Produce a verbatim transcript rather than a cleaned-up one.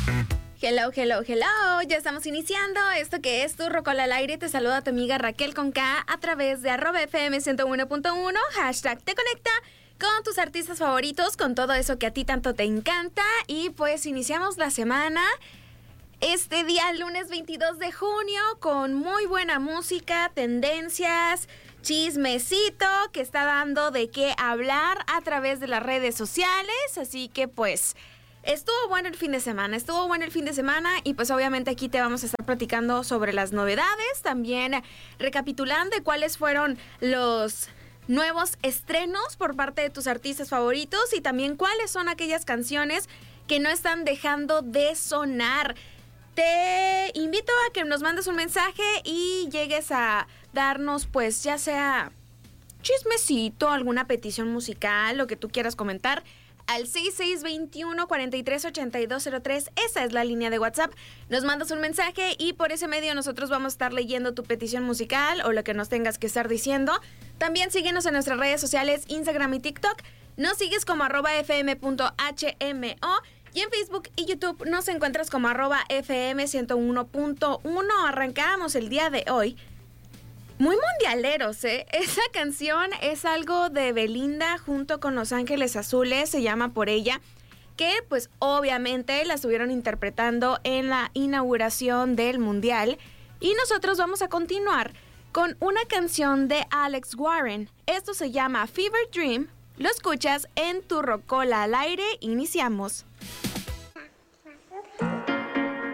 Hello, hello, hello. Ya estamos iniciando esto que es tu Rocola al aire. Te saluda tu amiga Raquel con K a través de arroba F M ciento uno punto uno. Hashtag te conecta con tus artistas favoritos, con todo eso que a ti tanto te encanta. Y pues iniciamos la semana este día, lunes veintidós de junio, con muy buena música, tendencias, chismecito que está dando de qué hablar a través de las redes sociales. Así que pues estuvo bueno el fin de semana, estuvo bueno el fin de semana y pues obviamente aquí te vamos a estar platicando sobre las novedades, también recapitulando de cuáles fueron los nuevos estrenos por parte de tus artistas favoritos y también cuáles son aquellas canciones que no están dejando de sonar. Te invito a que nos mandes un mensaje y llegues a darnos pues ya sea chismecito, alguna petición musical, lo que tú quieras comentar al seis seis dos uno, cuatro tres ocho dos cero tres. Esa es la línea de WhatsApp. Nos mandas un mensaje y por ese medio nosotros vamos a estar leyendo tu petición musical o lo que nos tengas que estar diciendo. También síguenos en nuestras redes sociales, Instagram y TikTok. Nos sigues como arroba fm punto h m o y en Facebook y YouTube nos encuentras como arroba F M ciento uno punto uno. Arrancamos el día de hoy muy mundialeros, ¿eh? Esa canción es algo de Belinda junto con Los Ángeles Azules, se llama Por Ella, que pues obviamente la estuvieron interpretando en la inauguración del Mundial. Y nosotros vamos a continuar con una canción de Alex Warren. Esto se llama Fever Dream. Lo escuchas en tu Rocola al aire. Iniciamos.